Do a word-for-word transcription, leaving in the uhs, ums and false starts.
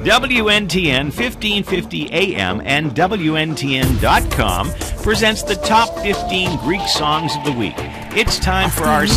W N T N fifteen fifty A M and W N T N dot com presents the top fifteen Greek songs of the week. It's time for our